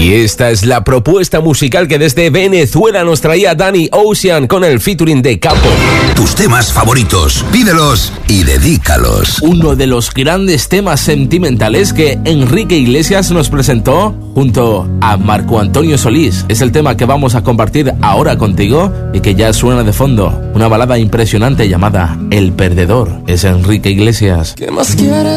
Y esta es la propuesta musical que desde Venezuela nos traía Danny Ocean con el featuring de Capo. Tus temas favoritos, pídelos y dedícalos. Uno de los grandes temas sentimentales que Enrique Iglesias nos presentó junto a Marco Antonio Solís. Es el tema que vamos a compartir ahora contigo y que ya suena de fondo. Una balada impresionante llamada El Perdedor. Es Enrique Iglesias. ¿Qué más quieres